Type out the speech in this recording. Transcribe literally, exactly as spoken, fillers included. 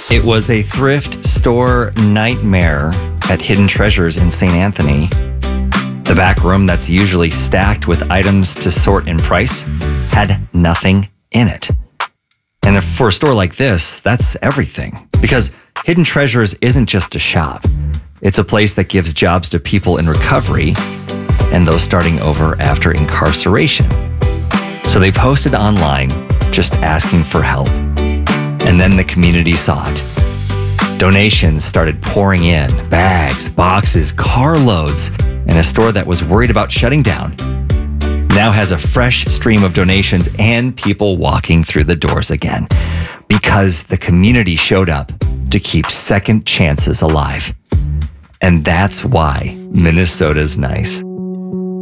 It was a thrift store nightmare at Hidden Treasures in Saint Anthony. The back room that's usually stacked with items to sort and price had nothing in it. And for a store like this, that's everything. Because Hidden Treasures isn't just a shop. It's a place that gives jobs to people in recovery and those starting over after incarceration. So they posted online just asking for help. And then the community saw it. Donations started pouring in, bags, boxes, carloads, and a store that was worried about shutting down now has a fresh stream of donations and people walking through the doors again because the community showed up to keep second chances alive. And that's why Minnesota's nice.